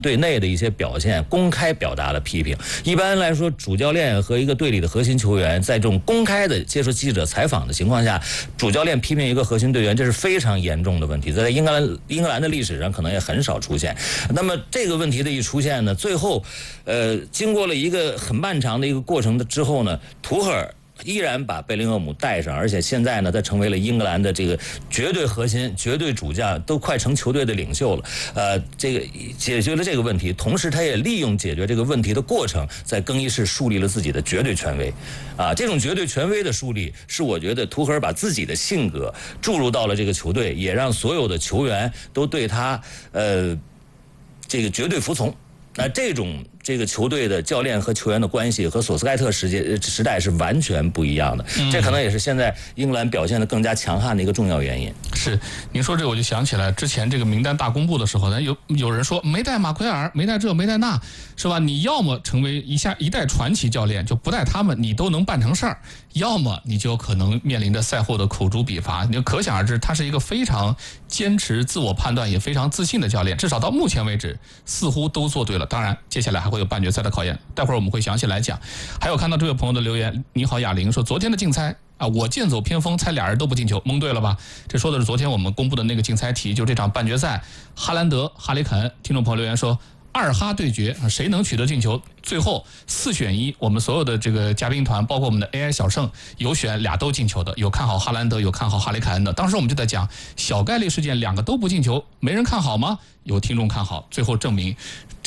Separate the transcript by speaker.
Speaker 1: 队内的一些表现公开表达了批评。一般来说，主教练和一个队里的核心球员在这种公开的接受记者采访的情况下，主教练批评一个核心队员，这是非常严重的问题，在英格兰的历史上可能也很少出现。那么这个问题的一出现呢，最后经过了一个很漫长的一个过程之后呢，图赫尔依然把贝林厄姆带上，而且现在呢，他成为了英格兰的这个绝对核心、绝对主将，都快成球队的领袖了。这个解决了这个问题，同时他也利用解决这个问题的过程，在更衣室树立了自己的绝对权威。这种绝对权威的树立，是我觉得图赫尔把自己的性格注入到了这个球队，也让所有的球员都对他这个绝对服从。这个球队的教练和球员的关系和索斯盖特时代是完全不一样的，这可能也是现在英格兰表现得更加强悍的一个重要原因。
Speaker 2: 是，您说这我就想起来之前这个名单大公布的时候呢，有人说没带马奎尔，没带这没带那，是吧？你要么成为一代传奇教练，就不带他们你都能办成事儿，要么你就可能面临着赛后的口诛笔伐。你就可想而知，他是一个非常坚持自我判断也非常自信的教练，至少到目前为止似乎都做对了。当然接下来还会有半决赛的考验，待会儿我们会详细来讲。还有看到这位朋友的留言，你好哑铃，说昨天的竞猜我剑走偏锋，猜俩人都不进球，蒙对了吧？这说的是昨天我们公布的那个竞猜题，就这场半决赛，哈兰德、哈里肯。听众朋友留言说，二哈对决，谁能取得进球？最后4选1，我们所有的这个嘉宾团，包括我们的 AI 小盛，有选俩都进球的，有看好哈兰德，有看好哈里凯恩的。当时我们就在讲小概率事件，2个都不进球，没人看好吗？有听众看好，最后证明